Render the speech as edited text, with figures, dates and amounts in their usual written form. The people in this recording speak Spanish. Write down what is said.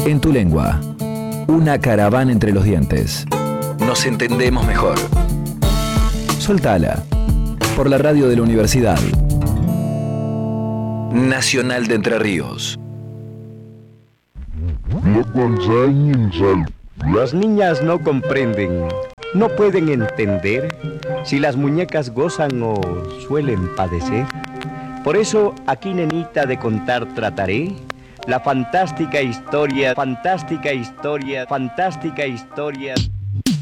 En tu lengua. Una caravana entre los dientes. Nos entendemos mejor. Soltala. Por la radio de la Universidad Nacional de Entre Ríos. Las niñas no comprenden, no pueden entender si las muñecas gozan o suelen padecer. Por eso aquí, nenita, de contar trataré la fantástica historia